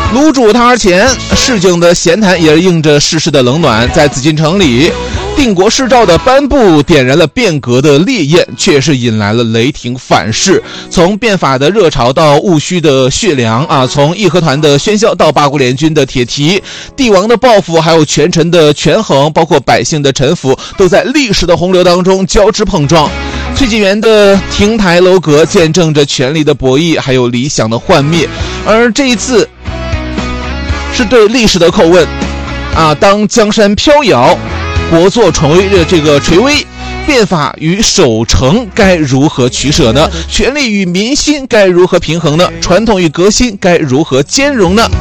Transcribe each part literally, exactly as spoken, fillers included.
卤煮汤前，市井的闲谈也映着世事的冷暖。在紫禁城里，定国誓诏的颁布点燃了变革的烈焰，却是引来了雷霆反噬。从变法的热潮到戊戌的血凉啊，从义和团的喧嚣到八国联军的铁蹄，帝王的抱负，还有权臣的权衡，包括百姓的臣服，都在历史的洪流当中交织碰撞。翠锦园的亭台楼阁见证着权力的博弈，还有理想的幻灭。而这一次是对历史的叩问啊！当江山飘摇，国祚垂的这个垂危，变法与守成该如何取舍呢？权力与民心该如何平衡呢？传统与革新该如何兼容呢？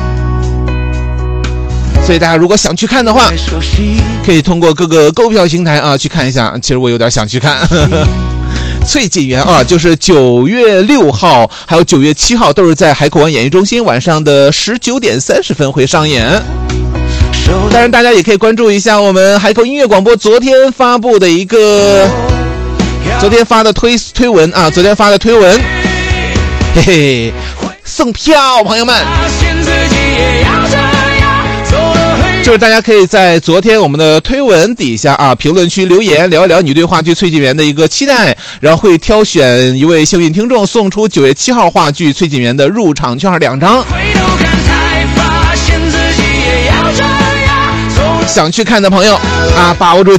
所以大家如果想去看的话，可以通过各个购票平台啊去看一下。其实我有点想去看。翠锦园啊，就是九月六号还有九月七号都是在海口湾演艺中心，晚上的十九点三十分会上演。当然大家也可以关注一下我们海口音乐广播昨天发布的一个昨天发的推推文啊，昨天发的推文，嘿嘿，送票朋友们，就是大家可以在昨天我们的推文底下啊评论区留言，聊一聊你对话剧翠锦园的一个期待，然后会挑选一位幸运听众送出九月七号话剧翠锦园的入场券两张。想去看的朋友啊，把握住